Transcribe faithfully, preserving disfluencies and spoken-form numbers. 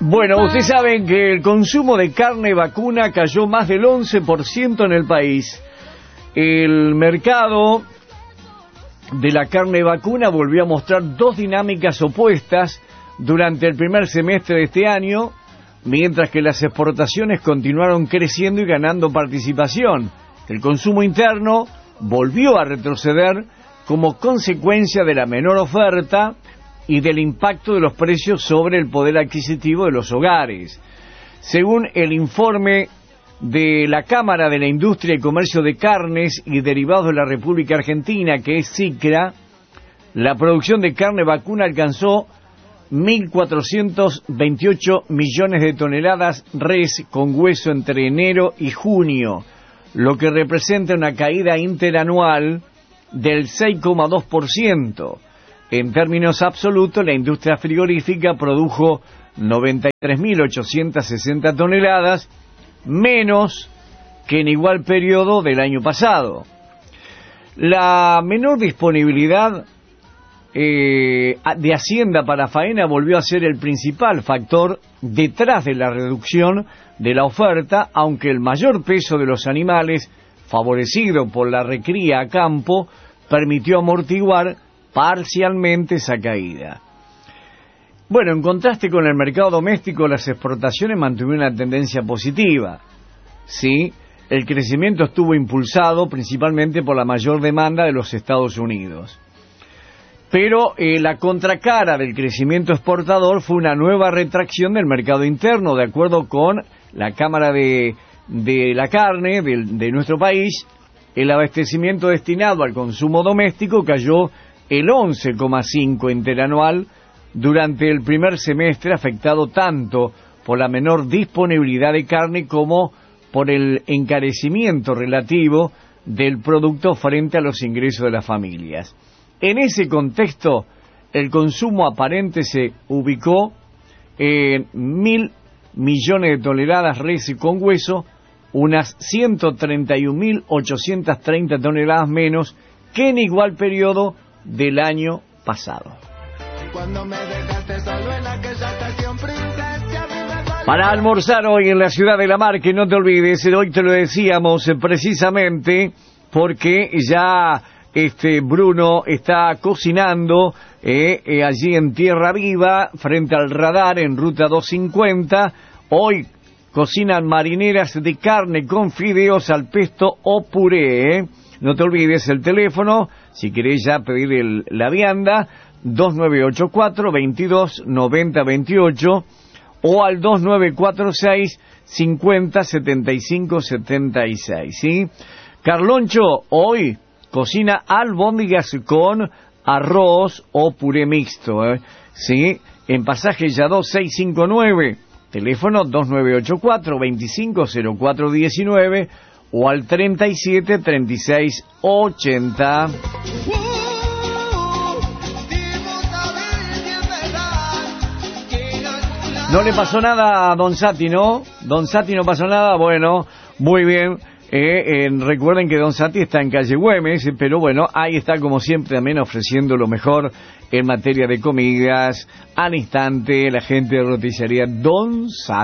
Bueno, ustedes saben que el consumo de carne vacuna cayó más del once por ciento en el país. El mercado de la carne vacuna volvió a mostrar dos dinámicas opuestas durante el primer semestre de este año, mientras que las exportaciones continuaron creciendo y ganando participación. El consumo interno volvió a retroceder como consecuencia de la menor oferta y del impacto de los precios sobre el poder adquisitivo de los hogares. Según el informe de la Cámara de la Industria y Comercio de Carnes y Derivados de la República Argentina, que es SICRA, la producción de carne vacuna alcanzó mil cuatrocientos veintiocho millones de toneladas res con hueso entre enero y junio, lo que representa una caída interanual del seis coma dos por ciento. En términos absolutos, la industria frigorífica produjo noventa y tres mil ochocientas sesenta toneladas, menos que en igual periodo del año pasado. La menor disponibilidad eh, de Hacienda para faena volvió a ser el principal factor detrás de la reducción de la oferta, aunque el mayor peso de los animales, favorecido por la recría a campo, permitió amortiguar parcialmente esa caída. Bueno, en contraste con el mercado doméstico, las exportaciones mantuvieron una tendencia positiva. Sí, el crecimiento estuvo impulsado principalmente por la mayor demanda de los Estados Unidos. Pero eh, la contracara del crecimiento exportador fue una nueva retracción del mercado interno, de acuerdo con la Cámara de, de la Carne de, de nuestro país. El abastecimiento destinado al consumo doméstico cayó el once coma cinco por ciento interanual durante el primer semestre, afectado tanto por la menor disponibilidad de carne como por el encarecimiento relativo del producto frente a los ingresos de las familias. En ese contexto, el consumo aparente se ubicó en mil millones de toneladas res con hueso, unas ciento treinta y un mil ochocientas treinta toneladas menos que en igual periodo del año pasado. Para almorzar hoy en la ciudad de La Mar, que no te olvides, hoy te lo decíamos precisamente porque ya este Bruno está cocinando eh, eh, allí en Tierra Viva, frente al radar en Ruta doscientos cincuenta. Hoy cocinan marineras de carne con fideos al pesto o puré. ¿eh? No te olvides el teléfono, si querés ya pedir el, la vianda, dos nueve ocho cuatro, veintidós, noventa, veintiocho, o al dos nueve cuatro seis, cincuenta, setenta y cinco, setenta y seis, ¿sí? Carloncho hoy cocina albóndigas con arroz o puré mixto, ¿eh? ¿sí? En Pasaje Lladó seiscientos cincuenta y nueve, teléfono dos nueve ocho cuatro, veinticinco, cero cuatro diecinueve, o al treinta y siete, treinta y seis, ochenta. No le pasó nada a Don Sati, ¿no? Don Sati no pasó nada, bueno, muy bien. Eh, eh, recuerden que Don Sati está en calle Güemes, pero bueno, ahí está como siempre también ofreciendo lo mejor en materia de comidas, al instante, la gente de roticería Don Sati.